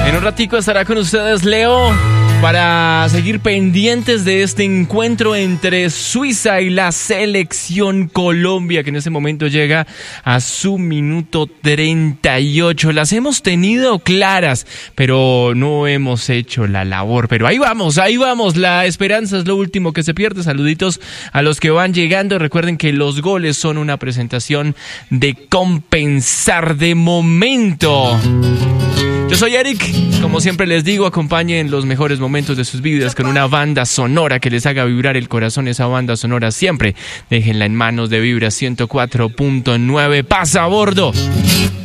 En un ratico estará con ustedes Leo para seguir pendientes de este encuentro entre Suiza y la selección Colombia, que en este momento llega a su minuto 38. Las hemos tenido claras, pero no hemos hecho la labor. Pero ahí vamos. La esperanza es lo último que se pierde. Saluditos a los que van llegando. Recuerden que los goles son una presentación de Compensar de Momento. Yo soy Eric, como siempre les digo, acompañen los mejores momentos de sus vidas con una banda sonora que les haga vibrar el corazón. Esa banda sonora siempre déjenla en manos de Vibra 104.9. ¡Pasa a bordo!